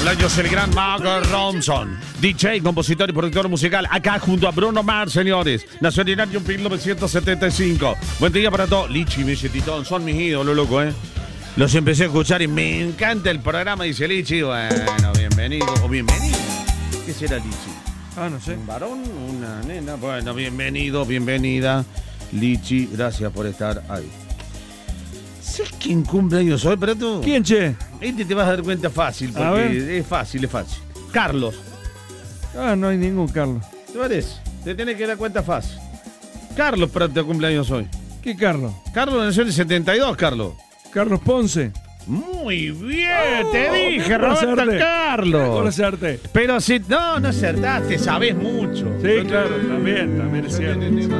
cumpleaños el gran Mark Ronson, DJ, compositor y productor musical, acá junto a Bruno Mars, señores. Nació en el año 1975. Buen día para todos. Lichi, me dice Titón, son mis ídolos, loco, ¿eh? Los empecé a escuchar y me encanta el programa, dice Lichi. Bueno, bienvenido o bienvenida. ¿Qué será Lichi? No sé. ¿Un varón? ¿Una nena? Bueno, bienvenido, bienvenida. Lichi, gracias por estar ahí. ¿Sabes quién cumple años hoy, pero tú? ¿Quién, che? Este te vas a dar cuenta fácil, porque es fácil, es fácil. Carlos. No hay ningún Carlos. ¿Te parece? Te tienes que dar cuenta fácil. Carlos Prato cumple años hoy. ¿Qué Carlos? Carlos nació en el 72, Carlos. Carlos Ponce. Muy bien, te dije, Roberto acerté. Carlos. Por acerté. Pero si no acertaste, sabés mucho. Sí, claro, también es cierto.